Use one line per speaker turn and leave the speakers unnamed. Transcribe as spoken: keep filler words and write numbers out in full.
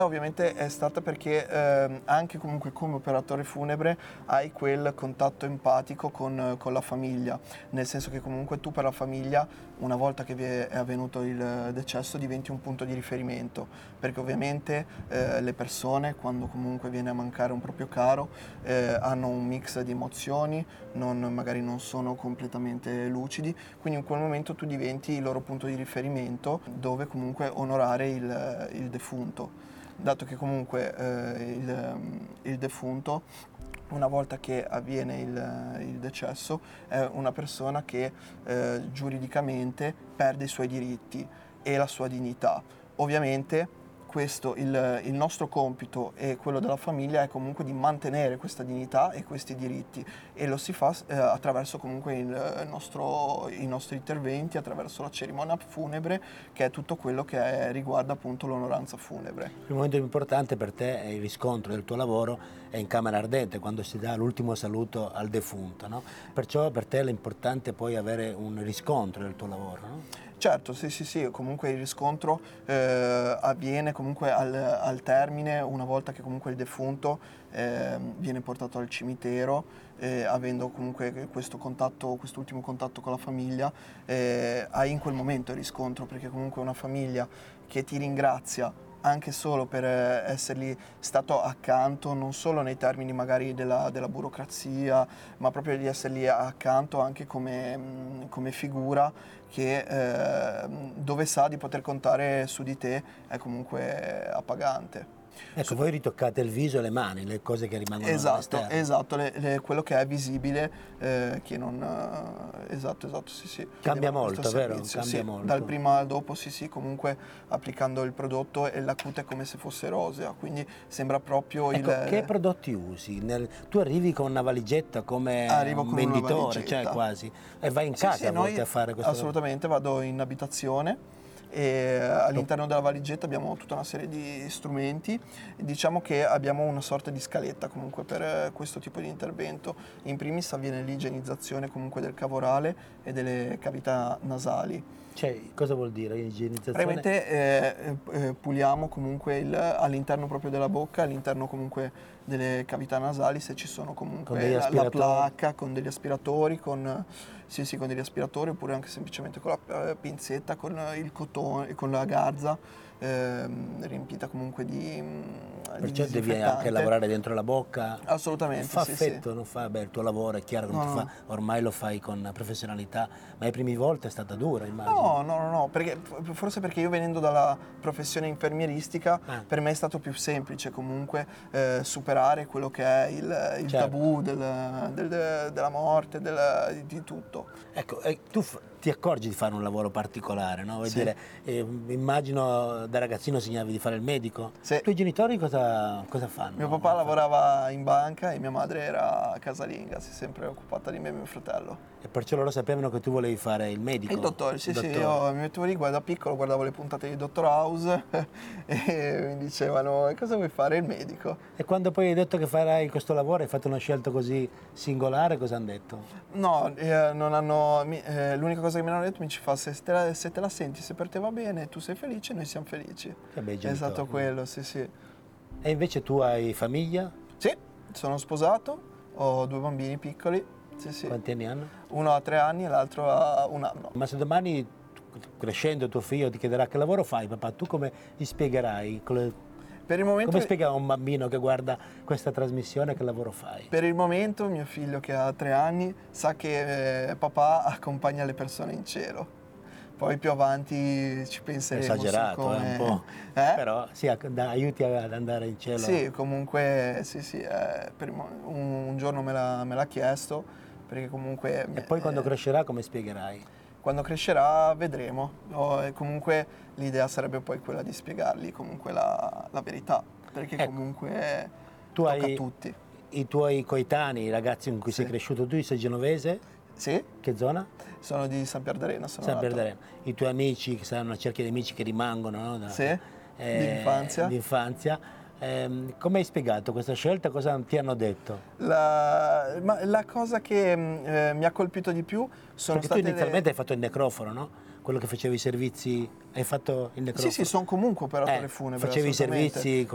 Ovviamente è stata perché eh, anche comunque come operatore funebre hai quel contatto empatico con, con la famiglia, nel senso che comunque tu per la famiglia una volta che vi è, è avvenuto il decesso diventi un punto di riferimento, perché ovviamente eh, le persone quando comunque viene a mancare un proprio caro eh, hanno un mix di emozioni, non, magari non sono completamente lucidi, quindi in quel momento tu diventi il loro punto di riferimento dove comunque onorare il, il defunto. Dato che comunque eh, il, il defunto, una volta che avviene il, il decesso, è una persona che eh, giuridicamente perde i suoi diritti e la sua dignità. Ovviamente questo, il, il nostro compito e quello della famiglia è comunque di mantenere questa dignità e questi diritti, e lo si fa eh, attraverso comunque il nostro, i nostri interventi, attraverso la cerimonia funebre, che è tutto quello che è, riguarda appunto l'onoranza funebre.
Il momento più importante per te è il riscontro del tuo lavoro, è in camera ardente, quando si dà l'ultimo saluto al defunto, no? Perciò per te è importante poi avere un riscontro del tuo lavoro, no?
Certo, sì, sì, sì, comunque il riscontro eh, avviene comunque al, al termine, una volta che comunque il defunto eh, viene portato al cimitero, eh, avendo comunque questo contatto, quest'ultimo contatto con la famiglia, eh, hai in quel momento il riscontro, perché comunque una famiglia che ti ringrazia anche solo per essergli stato accanto, non solo nei termini magari della, della burocrazia, ma proprio di essergli accanto anche come, come figura che eh, dove sa di poter contare su di te è comunque appagante.
Ecco, voi ritoccate il viso e le mani, le cose che rimangono
esatto,
all'esterno.
Esatto, le, le, quello che è visibile, eh, che non... Eh, esatto, esatto, sì, sì.
Cambia molto, vero? Cambia
sì,
molto.
Dal prima al dopo, sì, sì, comunque applicando il prodotto e la cute è come se fosse rosea, quindi sembra proprio
ecco,
il...
che prodotti usi? Nel, tu arrivi con una valigetta come
Arrivo
un
con
venditore, cioè quasi, e vai in
sì,
casa
sì,
a volte
noi
a fare questo?
Assolutamente, vado in abitazione e all'interno della valigetta abbiamo tutta una serie di strumenti. Diciamo che abbiamo una sorta di scaletta comunque per questo tipo di intervento. In primis avviene l'igienizzazione comunque del cavo orale e delle cavità nasali.
Cioè, cosa vuol dire igienizzazione?
Praticamente eh, eh, puliamo comunque il, all'interno proprio della bocca, all'interno comunque delle cavità nasali, se ci sono comunque la, la placca, con degli aspiratori, con, sì, sì, con degli aspiratori, oppure anche semplicemente con la eh, pinzetta, con il cotone, con la garza eh, riempita comunque di,
Perciò
di
devi anche lavorare dentro la bocca?
Assolutamente,
fa
sì,
effetto,
sì.
non fa, beh, il tuo lavoro è chiaro che non
no,
ti fa, ormai lo fai con professionalità, ma le prime volte è stata dura, immagino.
No, no, no, no, perché, forse perché io venendo dalla professione infermieristica, ah. per me è stato più semplice comunque eh, superare quello che è il, il certo. tabù del, del, della morte, del, di tutto.
Ecco, eh, tu ti accorgi di fare un lavoro particolare, no? Vuoi sì. dire, eh, immagino da ragazzino sognavi di fare il medico?
Sì.
I tuoi genitori cosa, cosa fanno?
Mio papà lavorava in banca e mia madre era casalinga, si è sempre occupata di me e mio fratello.
E perciò loro sapevano che tu volevi fare il medico?
Il dottore, sì,
il
sì,
dottore.
io mi mettevo lì, da piccolo guardavo le puntate di Dottor House e mi dicevano, e cosa vuoi fare? Il medico.
E quando poi hai detto che farai questo lavoro, hai fatto una scelta così singolare, cosa hanno detto?
No, eh, non hanno, eh, l'unica cosa che mi hanno detto mi ci fa, se te, la, se te la senti, se per te va bene, tu sei felice, noi siamo felici.
Che bei
genitori. È stato quello, sì, sì.
E invece tu hai famiglia?
Sì, sono sposato, ho due bambini piccoli. Sì, sì.
Quanti anni hanno?
Uno ha tre anni e l'altro ha un anno.
Ma se domani, crescendo, tuo figlio ti chiederà che lavoro fai, papà, tu come gli spiegherai?
Per il momento...
Come spiega a un bambino che guarda questa trasmissione che lavoro fai?
Per il momento mio figlio che ha tre anni sa che eh, papà accompagna le persone in cielo. Poi più avanti ci penseremo.
Esagerato,
come...
eh, un po'. Eh? Però sì, aiuti ad andare in cielo.
Sì, comunque sì, sì, eh, per un, un giorno me l'ha, me l'ha chiesto, perché comunque...
E poi
eh,
quando crescerà come spiegherai?
Quando crescerà vedremo. Oh, e comunque l'idea sarebbe poi quella di spiegargli comunque la, la verità, perché ecco, comunque
tu
tocca
hai
a tutti.
I tuoi coetanei, i ragazzi con cui sì. sei cresciuto, tu sei genovese?
Sì.
Che zona?
Sono di San Pierdarena. Sono
San Pierdarena. I tuoi amici, che saranno una cerchia di amici che rimangono, no? Da,
sì,
eh,
di infanzia.
Di infanzia. Eh, come hai spiegato questa scelta? Cosa ti hanno detto?
La, ma la cosa che eh, mi ha colpito di più sono
Perché
state
tu inizialmente
le...
hai fatto il necrofono, no? Quello che facevi i servizi, hai fatto il necrofono?
Sì, sì, sono comunque operatore
eh,
funebre.
Facevi i servizi